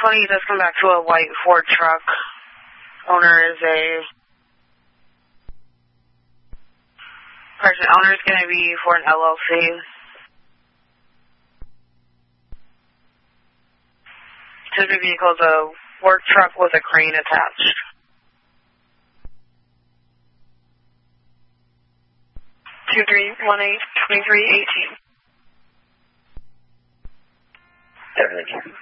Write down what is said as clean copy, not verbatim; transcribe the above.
20, just come back to a white Ford truck. Owner is owner is going to be for an LLC. The vehicle is a work truck with a crane attached. 2318. 718.